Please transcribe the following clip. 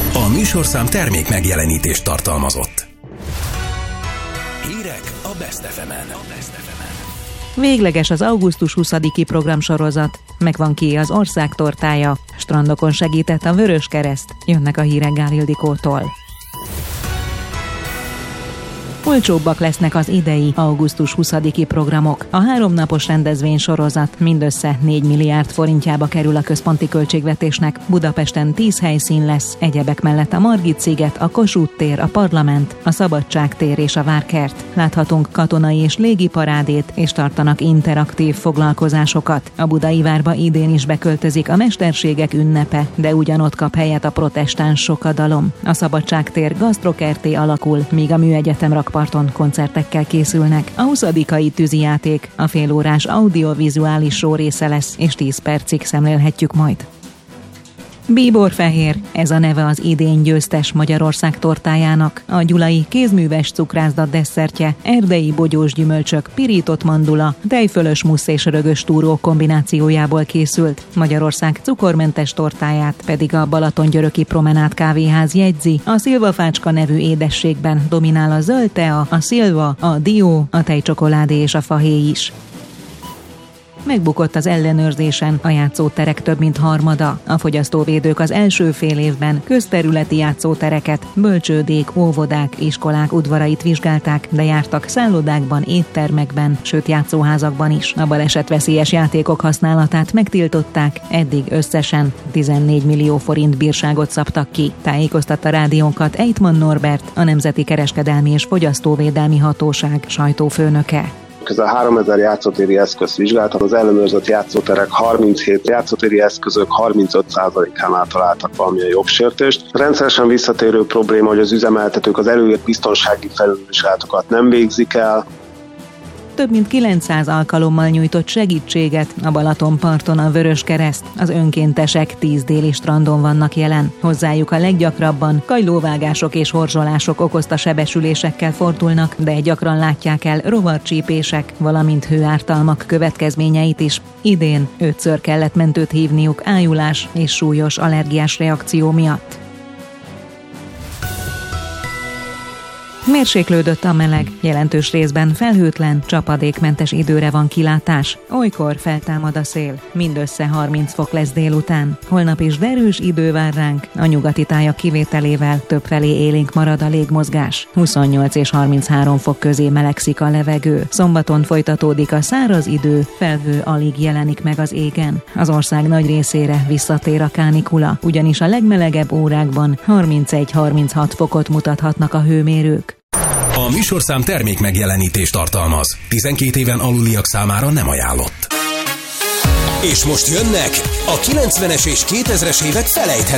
A műsorszám termék megjelenítést tartalmazott. Hírek a Best FM-en. Végleges az augusztus 20-i programsorozat. Megvan ki az ország tortája. Strandokon segített a Vöröskereszt. Jönnek a hírek Gál Ildikótól. Olcsóbbak lesznek az idei augusztus 20-i programok. A 3 napos rendezvénysorozat mindössze 4 milliárd forintjába kerül a központi költségvetésnek. Budapesten 10 helyszín lesz, egyebek mellett a Margit-sziget, a Kossuth tér, a Parlament, a Szabadságtér és a Várkert. Láthatunk katonai és légi parádét, és tartanak interaktív foglalkozásokat. A Budai Várba idén is beköltözik a Mesterségek ünnepe, de ugyanott kap helyet a protestáns sokadalom. A Szabadságtér gasztrokerté alakul, míg a Műegyetem rakparton koncertekkel készülnek. A 20-ai tűzijáték a félórás audiovizuális show része lesz, és 10 percig szemlélhetjük majd. Bíborfehér, ez a neve az idén győztes Magyarország tortájának. A gyulai kézműves cukrászda desszertje erdei bogyós gyümölcsök, pirított mandula, tejfölös mussz és rögös túró kombinációjából készült. Magyarország cukormentes tortáját pedig a Balatongyöröki Promenád kávéház jegyzi. A szilvafácska nevű édességben dominál a zöld tea, a szilva, a dió, a tejcsokoládé és a fahéj is. Megbukott az ellenőrzésen a játszóterek több mint harmada. A fogyasztóvédők az első fél évben közterületi játszótereket, bölcsődék, óvodák, iskolák udvarait vizsgálták, de jártak szállodákban, éttermekben, sőt játszóházakban is. A balesetveszélyes játékok használatát megtiltották, eddig összesen 14 millió forint bírságot szabtak ki. Tájékoztatta rádiónkat Eitman Norbert, a Nemzeti Kereskedelmi és Fogyasztóvédelmi Hatóság sajtófőnöke. Közel 3000 játszótéri eszközt vizsgáltak, az ellenőrzött játszóterek 37 játszótéri eszközök 35%-ánál találtak valamilyen jogsértést. Rendszeresen visszatérő probléma, hogy az üzemeltetők az előírt biztonsági felülvizsgálatokat nem végzik el. Több mint 900 alkalommal nyújtott segítséget a Balatonparton a Vöröskereszt. Az önkéntesek 10 déli strandon vannak jelen. Hozzájuk a leggyakrabban kagylóvágások és horzsolások okozta sebesülésekkel fordulnak, de gyakran látják el rovarcsípések, valamint hőártalmak következményeit is. Idén 5-ször kellett mentőt hívniuk ájulás és súlyos allergiás reakció miatt. Mérséklődött a meleg, jelentős részben felhőtlen, csapadékmentes időre van kilátás. Olykor feltámad a szél, mindössze 30 fok lesz délután. Holnap is derűs idő vár ránk, a nyugati tájak kivételével többfelé élénk marad a légmozgás. 28 és 33 fok közé melegszik a levegő. Szombaton folytatódik a száraz idő, felhő alig jelenik meg az égen. Az ország nagy részére visszatér a kánikula, ugyanis a legmelegebb órákban 31-36 fokot mutathatnak a hőmérők. A műsorszám termék megjelenítést tartalmaz. 12 éven aluliak számára nem ajánlott. És most jönnek a 90-es és 2000-es évek felejthetetlen